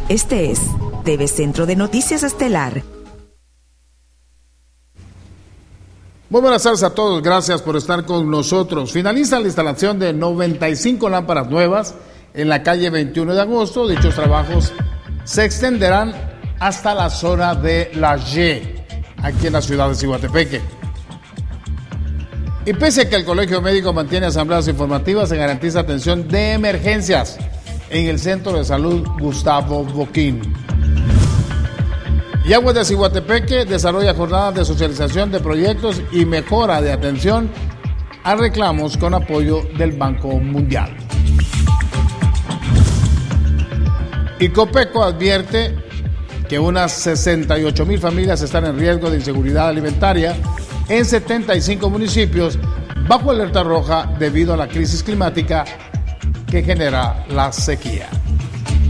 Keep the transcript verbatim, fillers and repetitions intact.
Este es T V Centro de Noticias Estelar. Muy buenas tardes a todos, gracias por estar con nosotros. Finaliza la instalación de noventa y cinco lámparas nuevas en la calle veintiuno de agosto. Dichos trabajos se extenderán hasta la zona de La Y, aquí en la ciudad de Ciguatepeque. Y pese a que el Colegio Médico mantiene asambleas informativas, se garantiza atención de emergencias en el Centro de Salud Gustavo Boquín. Y Aguas de Ciguatepeque desarrolla jornadas de socialización de proyectos y mejora de atención a reclamos con apoyo del Banco Mundial. Y Copeco advierte que unas sesenta y ocho mil familias están en riesgo de inseguridad alimentaria en setenta y cinco municipios bajo alerta roja debido a la crisis climática que genera la sequía.